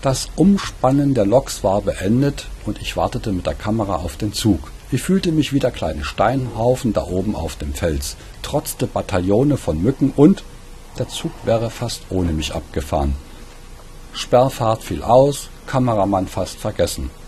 Das Umspannen der Loks war beendet und ich wartete mit der Kamera auf den Zug. Ich fühlte mich wie der kleine Steinhaufen da oben auf dem Fels, trotzte Bataillone von Mücken und der Zug wäre fast ohne mich abgefahren. Sperrfahrt fiel aus, Kameramann fast vergessen.